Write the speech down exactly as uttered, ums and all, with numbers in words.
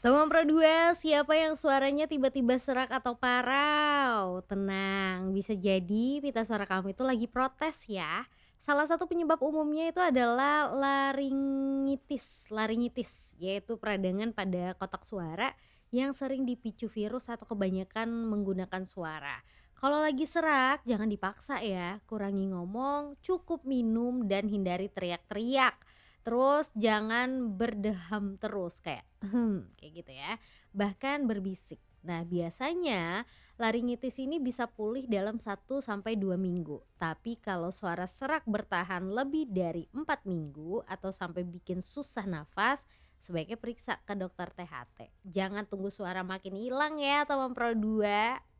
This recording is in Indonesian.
Teman Pro dua, siapa yang suaranya tiba-tiba serak atau parau? Tenang, bisa jadi pita suara kamu itu lagi protes ya. Salah satu penyebab umumnya itu adalah laringitis, laringitis, yaitu peradangan pada kotak suara yang sering dipicu virus atau kebanyakan menggunakan suara. Kalau lagi serak, jangan dipaksa ya. Kurangi ngomong, cukup minum dan hindari teriak-teriak. Terus jangan berdeham terus kayak "Hmm," kayak gitu ya. Bahkan berbisik. Nah, biasanya laringitis ini bisa pulih dalam satu sampai dua minggu. Tapi kalau suara serak bertahan lebih dari empat minggu atau sampai bikin susah nafas, sebaiknya periksa ke dokter T H T. Jangan tunggu suara makin hilang ya, teman Pro dua.